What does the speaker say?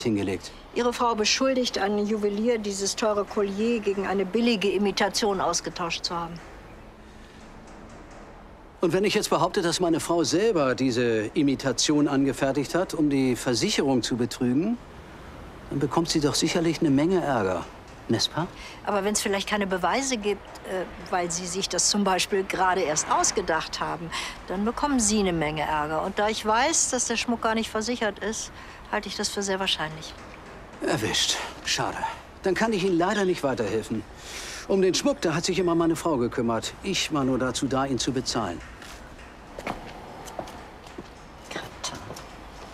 hingelegt. Ihre Frau beschuldigt einen Juwelier, dieses teure Collier gegen eine billige Imitation ausgetauscht zu haben. Und wenn ich jetzt behaupte, dass meine Frau selber diese Imitation angefertigt hat, um die Versicherung zu betrügen, dann bekommt sie doch sicherlich eine Menge Ärger. N'est-ce pas? Aber wenn es vielleicht keine Beweise gibt, weil Sie sich das zum Beispiel gerade erst ausgedacht haben, dann bekommen Sie eine Menge Ärger. Und da ich weiß, dass der Schmuck gar nicht versichert ist, halte ich das für sehr wahrscheinlich. Erwischt. Schade. Dann kann ich Ihnen leider nicht weiterhelfen. Um den Schmuck, da hat sich immer meine Frau gekümmert. Ich war nur dazu da, ihn zu bezahlen.